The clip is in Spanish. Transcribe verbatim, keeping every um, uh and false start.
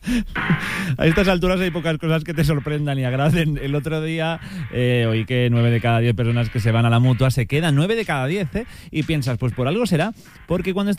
A estas alturas hay pocas cosas que te sorprendan y agraden. El otro día eh, oí que nueve de cada diez personas que se van a la Mutua se quedan, nueve de cada diez, ¿eh? Y piensas, pues por algo será, porque cuando